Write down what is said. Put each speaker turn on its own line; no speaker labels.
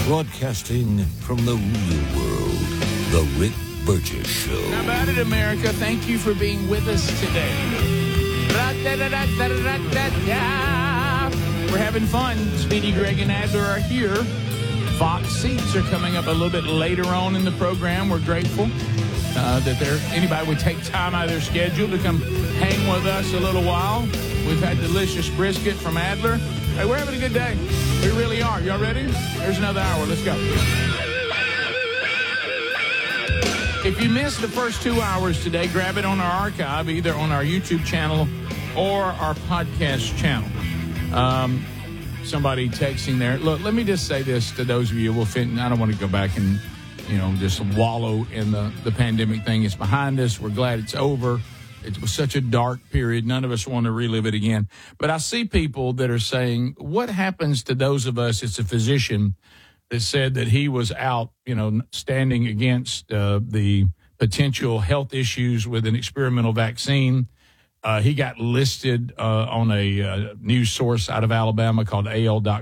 Broadcasting from the real world, The Rick Burgess Show.
How about it, America? Thank you for being with us today. We're having fun. Speedy, Greg, and Adler are here. Fox Seats are coming up a little bit later on in the program. We're grateful that anybody would take time out of their schedule to come hang with us a little while. We've had delicious brisket from Adler. Hey, we're having a good day. We really are. Y'all ready? There's another hour. Let's go. If you missed the first 2 hours today, grab it on our archive, either on our YouTube channel or our podcast channel. Somebody texting there. Look, let me just say this to those of you. I don't want to go back and, just wallow in the pandemic thing. It's behind us. We're glad it's over. It was such a dark period. None of us want to relive it again. But I see people that are saying, what happens to those of us? It's a physician that said that he was out, standing against the potential health issues with an experimental vaccine. He got listed on a news source out of Alabama called AL.com.